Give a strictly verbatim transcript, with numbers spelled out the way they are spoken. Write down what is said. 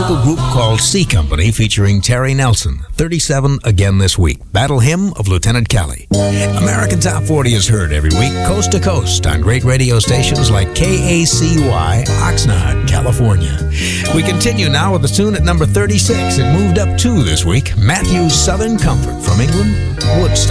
musical group called C Company featuring Terry Nelson, thirty-seven again this week. Battle Hymn of Lieutenant Kelly. American Top forty is heard every week, coast to coast, on great radio stations like K A C Y, Oxnard, California. We continue now with a tune at number thirty-six. It moved up two this week. Matthew's Southern Comfort from England, Woodstock.